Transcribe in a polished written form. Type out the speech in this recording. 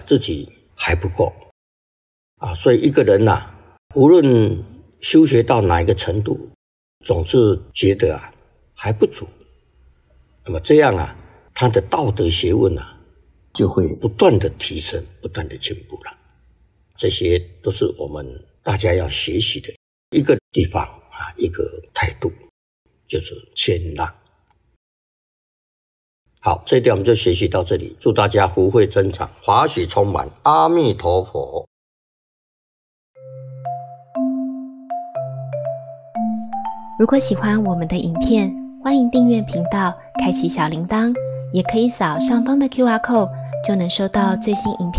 自己还不够所以一个人无论修学到哪一个程度，总是觉得还不足。那么这样他的道德学问就会不断的提升，不断的进步了。这些都是我们大家要学习的一个地方一个态度，就是谦让。好，这一点我们就学习到这里。祝大家福慧增长，法喜充满。阿弥陀佛。 如果喜欢我们的影片，欢迎订阅频道，开启小铃铛，也可以扫上方的 QR code，就能收到最新影片